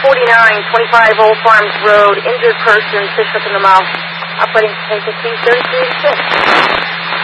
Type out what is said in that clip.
25 Old Farms Road, injured person, 6 in the mouth. Operating 1015 3386.